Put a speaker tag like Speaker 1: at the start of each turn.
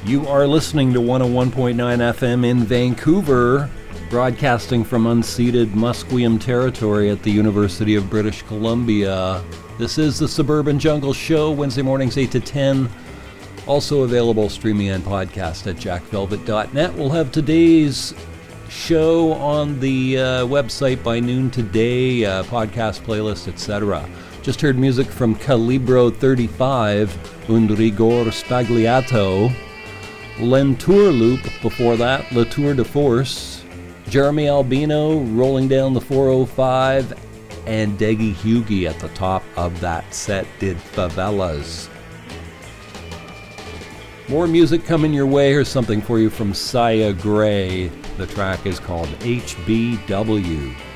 Speaker 1: You are listening to 101.9 FM in Vancouver, broadcasting from unceded Musqueam territory at the University of British Columbia. This is the Suburban Jungle Show, Wednesday mornings 8 to 10. Also available streaming and podcast at jackvelvet.net. We'll have today's show on the website by noon today, podcast playlist, etc. Just heard music from Calibro 35, Un Rigor Spagliato, Lentour Loop before that, La Tour de Force, Jeremy Albino, Rolling Down the 405, and Deggy Hughie at the top of that set did Favelas. More music coming your way. Here's something for you from Saya Gray. The track is called HBW.